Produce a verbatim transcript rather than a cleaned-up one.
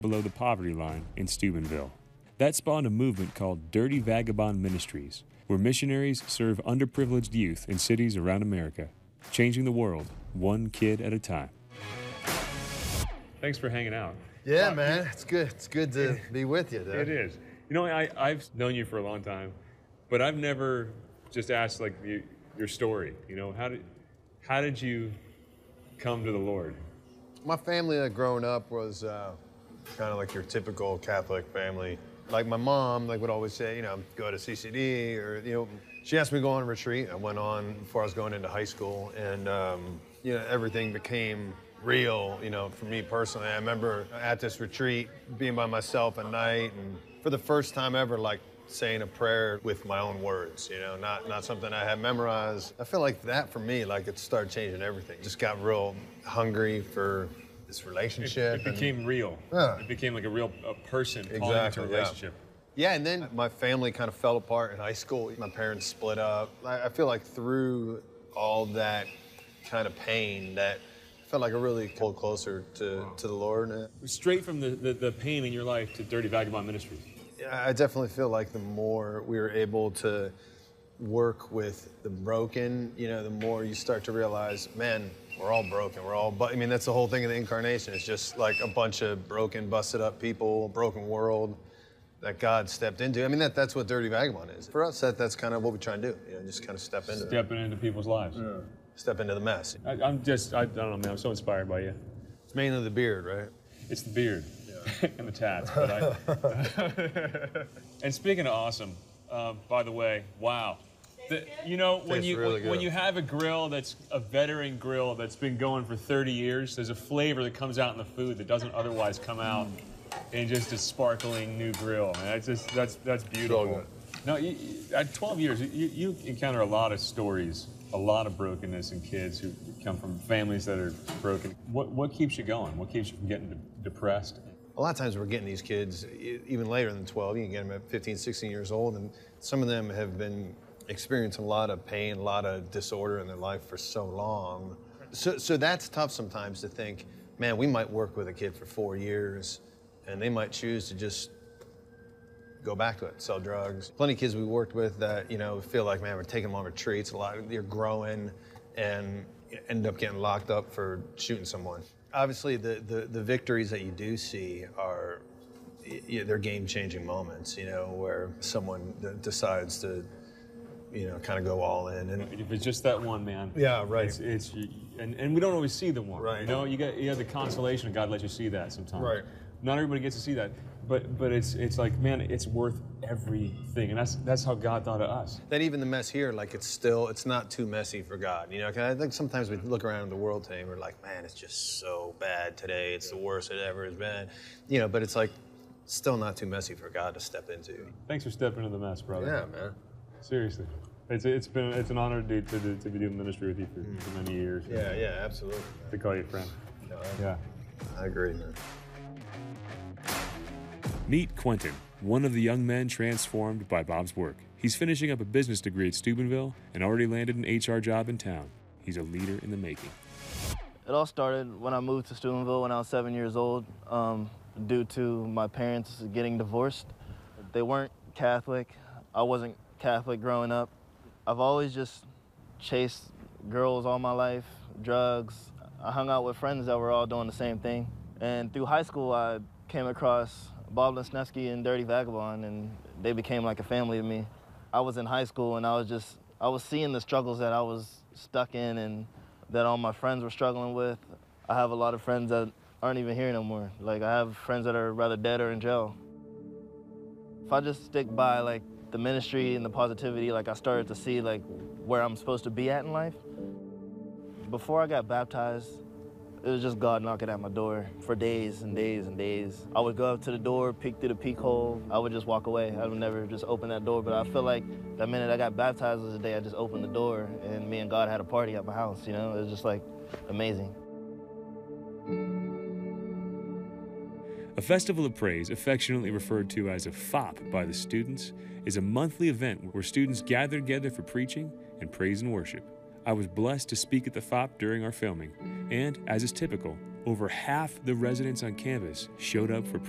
below the poverty line in Steubenville. That spawned a movement called Dirty Vagabond Ministries, where missionaries serve underprivileged youth in cities around America, changing the world one kid at a time. Thanks for hanging out. Yeah, uh, man, it's good. It's good to it, be with you, dude. It is. You know, I, I've known you for a long time, but I've never just asked, like, you, your story. You know, how did, how did you come to the Lord? My family, uh, growing up, was uh, kind of like your typical Catholic family. Like, my mom, like, would always say, you know, go to C C D, or, you know, she asked me to go on a retreat. I went on before I was going into high school, and, um, you know, everything became real, you know, for me personally. I remember at this retreat being by myself at night, and for the first time ever, like, saying a prayer with my own words, you know, not not something I had memorized. I feel like that for me, like, it started changing everything. Just got real hungry for this relationship. It, it became and, real. Yeah. It became like a real a person Exactly, calling into a relationship. Yeah. yeah, and then my family kind of fell apart in high school. My parents split up. I, I feel like through all that kind of pain, that felt like I really pulled closer to, to the Lord. Straight from the, the, the pain in your life to Dirty Vagabond Ministries. Yeah, I definitely feel like the more we were able to work with the broken, you know, the more you start to realize, man, we're all broken. We're all, but I mean, that's the whole thing of the incarnation. It's just like a bunch of broken, busted up people, a broken world that God stepped into. I mean, that that's what Dirty Vagabond is. For us, that that's kind of what we try and do. You know, just kind of step into Stepping it. into people's lives. Yeah. Step into the mess. I, I'm just, I, I don't know, man, I'm so inspired by you. It's mainly the beard, right? It's the beard yeah. and the tats. But I... And speaking of awesome, uh, by the way, wow. The, you know, when Tastes you really when, when you have a grill that's a veteran grill that's been going for thirty years, there's a flavor that comes out in the food that doesn't otherwise come out in just a sparkling new grill. And that's just that's that's beautiful. So good. No, you, at twelve years, you, you encounter a lot of stories, a lot of brokenness in kids who come from families that are broken. What what keeps you going? What keeps you from getting de depressed? A lot of times we're getting these kids even later than twelve. You can get them at fifteen, sixteen years old, and some of them have been experiencing a lot of pain, a lot of disorder in their life for so long. So, so that's tough sometimes to think, man, we might work with a kid for four years, and they might choose to just go back to it, sell drugs. Plenty of kids we worked with that, you know, feel like, man, we're taking them on retreats. A lot of they're growing and end up getting locked up for shooting someone. Obviously, the, the, the victories that you do see are, yeah, they're game-changing moments, you know, where someone decides to, you know, kind of go all in. And if it's just that one, man. Yeah, right. It's, it's and, and we don't always see the one. Right. You know, you get you have the consolation of God lets you see that sometimes. Right. Not everybody gets to see that, but but it's it's like, man, it's worth everything, and that's that's how God thought of us. That even the mess here, like, it's still it's not too messy for God. You know, 'cause I think sometimes we look around the world today and we're like, man, it's just so bad today. It's the worst it ever has been. You know, but it's like still not too messy for God to step into. Thanks for stepping into the mess, brother. Yeah, man. Seriously. It's it's been it's an honor to to, to be doing ministry with you for, mm. for many years. Yeah, yeah, absolutely. To call you a friend. No, I, yeah, I agree, man. Meet Quentin, one of the young men transformed by Bob's work. He's finishing up a business degree at Steubenville and already landed an H R job in town. He's a leader in the making. It all started when I moved to Steubenville when I was seven years old, um, due to my parents getting divorced. They weren't Catholic. I wasn't Catholic growing up. I've always just chased girls all my life, drugs. I hung out with friends that were all doing the same thing. And through high school, I came across Bob Lesniewski and Dirty Vagabond, and they became like a family to me. I was in high school, and I was just, I was seeing the struggles that I was stuck in and that all my friends were struggling with. I have a lot of friends that aren't even here no more. Like, I have friends that are rather dead or in jail. If I just stick by, like, the ministry and the positivity, like, I started to see, like, where I'm supposed to be at in life. Before I got baptized, it was just God knocking at my door for days and days and days. I would go up to the door, peek through the peek hole. I would just walk away. I would never just open that door. But I feel like the minute I got baptized was the day I just opened the door, and me and God had a party at my house, you know? It was just, like, amazing. A Festival of Praise, affectionately referred to as a F O P by the students, is a monthly event where students gather together for preaching and praise and worship. I was blessed to speak at the F O P during our filming, and, as is typical, over half the residents on campus showed up for